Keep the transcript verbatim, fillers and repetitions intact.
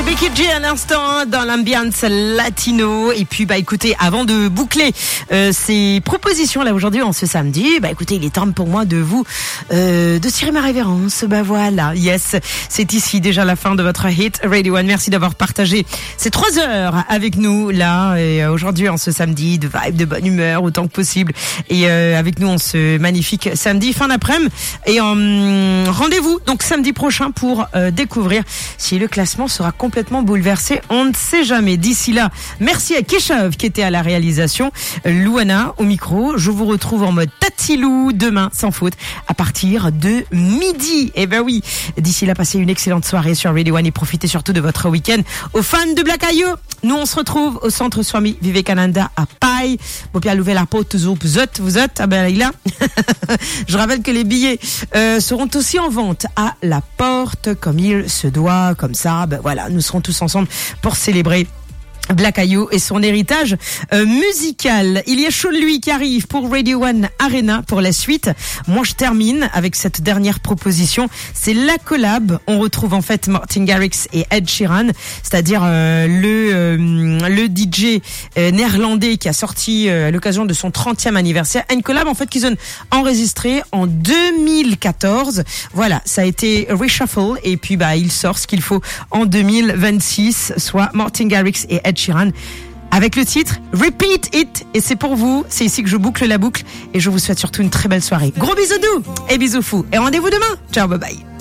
Becky G à l'instant dans l'ambiance latino. Et puis bah écoutez, avant de boucler euh, ces propositions là aujourd'hui en ce samedi, bah écoutez, il est temps pour moi de vous euh, de tirer ma révérence. Bah voilà, yes, c'est ici déjà la fin de votre Hit Radio One. Merci d'avoir partagé ces trois heures avec nous là et aujourd'hui en ce samedi, de vibe, de bonne humeur autant que possible. Et euh, avec nous en ce magnifique samedi fin d'après-midi. Et euh, rendez-vous donc samedi prochain pour euh, découvrir si le classement sera complètement bouleversé. On ne sait jamais. D'ici là, merci à Keshav qui était à la réalisation, Louana au micro. Je vous retrouve en mode Tatilou demain sans faute à partir de midi. Et ben oui. D'ici là, passez une excellente soirée sur Radio One et profitez surtout de votre week-end. Aux fans de Black Ayou, nous on se retrouve au centre Swami Vivekananda à Paille. Bon, puis à l'ouvrir la porte, vous êtes, vous êtes, ah ben là. Je rappelle que les billets euh, seront aussi en vente à la porte, comme il se doit, comme ça. Ben voilà, nous serons tous ensemble pour célébrer Black Ayou et son héritage euh, musical. Il y a Sean Lui qui arrive pour Radio One Arena pour la suite. Moi, je termine avec cette dernière proposition. C'est la collab. On retrouve en fait Martin Garrix et Ed Sheeran, c'est-à-dire euh, le euh, le D J euh, néerlandais qui a sorti euh, à l'occasion de son trentième anniversaire une collab en fait qu'ils ont enregistrée en deux mille quatorze. Voilà, ça a été reshuffle et puis bah il sort ce qu'il faut en deux mille vingt-six, soit Martin Garrix et Ed Sheeran avec le titre Repeat It, et c'est pour vous, c'est ici que je boucle la boucle et je vous souhaite surtout une très belle soirée. Gros bisous doux et bisous fous et rendez-vous demain. Ciao, bye bye.